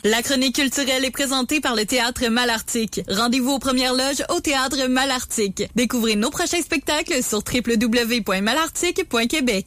La chronique culturelle est présentée par le Théâtre Malartic. Rendez-vous aux premières loges au Théâtre Malartic. Découvrez nos prochains spectacles sur www.malartic.québec.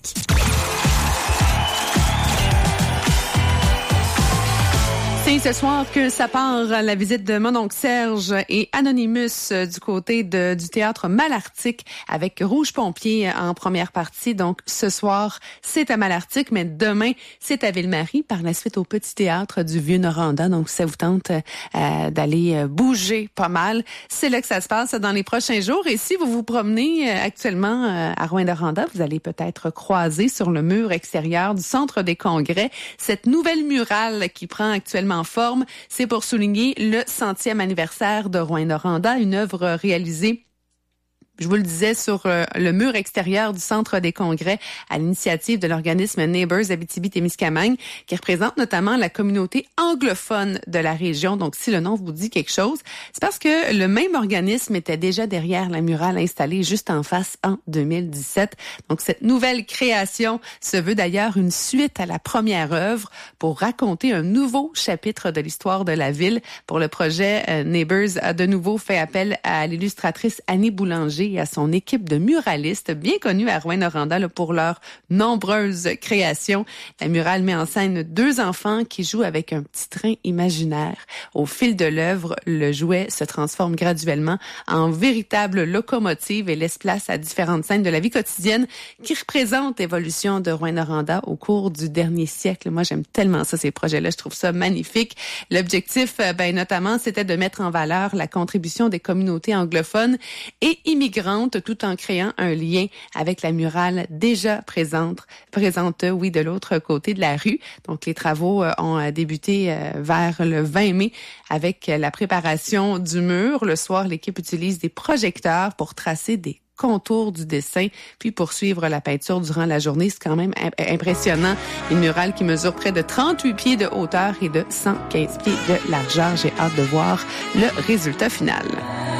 C'est ce soir que ça part la visite de mon oncle Serge et Anonymous du côté du théâtre Malartic avec Rouge Pompier en première partie. Donc ce soir, c'est à Malartic, mais demain, c'est à Ville-Marie, par la suite au Petit Théâtre du Vieux-Noranda. Donc ça vous tente d'aller bouger pas mal. C'est là que ça se passe dans les prochains jours. Et si vous vous promenez actuellement à Rouyn-Noranda, vous allez peut-être croiser sur le mur extérieur du Centre des Congrès cette nouvelle murale qui prend actuellement forme. C'est pour souligner le 100e anniversaire de Rouyn-Noranda, une œuvre réalisée, je vous le disais, sur le mur extérieur du Centre des Congrès à l'initiative de l'organisme Neighbors Abitibi-Témiscamingue, qui représente notamment la communauté anglophone de la région. Donc, si le nom vous dit quelque chose, c'est parce que le même organisme était déjà derrière la murale installée juste en face en 2017. Donc, cette nouvelle création se veut d'ailleurs une suite à la première œuvre pour raconter un nouveau chapitre de l'histoire de la ville. Pour le projet, Neighbors a de nouveau fait appel à l'illustratrice Annie Boulanger et à son équipe de muralistes bien connus à Rouyn-Noranda pour leurs nombreuses créations. La murale met en scène 2 enfants qui jouent avec un petit train imaginaire. Au fil de l'œuvre, le jouet se transforme graduellement en véritable locomotive et laisse place à différentes scènes de la vie quotidienne qui représentent l'évolution de Rouyn-Noranda au cours du dernier siècle. Moi, j'aime tellement ça, ces projets-là. Je trouve ça magnifique. L'objectif, notamment, c'était de mettre en valeur la contribution des communautés anglophones et immigrantes, tout en créant un lien avec la murale déjà présente, de l'autre côté de la rue. Donc, les travaux ont débuté vers le 20 mai avec la préparation du mur. Le soir, l'équipe utilise des projecteurs pour tracer des contours du dessin, puis poursuivre la peinture durant la journée. C'est quand même impressionnant. Une murale qui mesure près de 38 pieds de hauteur et de 115 pieds de largeur. J'ai hâte de voir le résultat final.